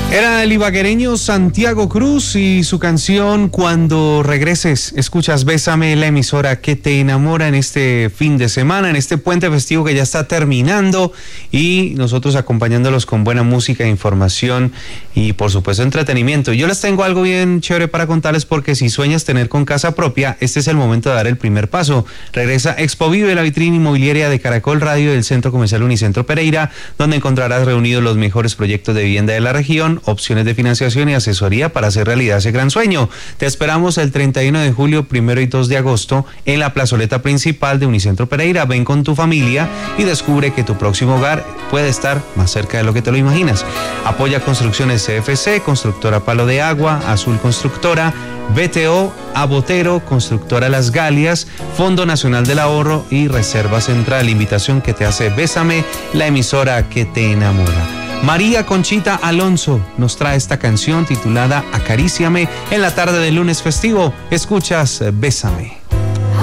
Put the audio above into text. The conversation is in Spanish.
Era el ibaguereño Santiago Cruz y su canción Cuando regreses. Escuchas Bésame, la emisora que te enamora en este fin de semana, en este puente festivo que ya está terminando, y nosotros acompañándolos con buena música, información y por supuesto entretenimiento. Yo les tengo algo bien chévere para contarles, porque si sueñas tener con casa propia, este es el momento de dar el primer paso. Regresa Expo Vive, la vitrina inmobiliaria de Caracol Radio del Centro Comercial Unicentro Pereira, donde encontrarás reunidos los mejores proyectos de vivienda de la región, opciones de financiación y asesoría para hacer realidad ese gran sueño. Te esperamos el 31 de julio, 1 y 2 de agosto en la plazoleta principal de Unicentro Pereira. Ven con tu familia y descubre que tu próximo hogar puede estar más cerca de lo que te lo imaginas. Apoya Construcciones CFC, Constructora Palo de Agua, Azul Constructora, BTO, Abotero, Constructora Las Galias, Fondo Nacional del Ahorro y Reserva Central. Invitación que te hace Bésame, la emisora que te enamora. María Conchita Alonso nos trae esta canción titulada Acaríciame en la tarde del lunes festivo. Escuchas Bésame.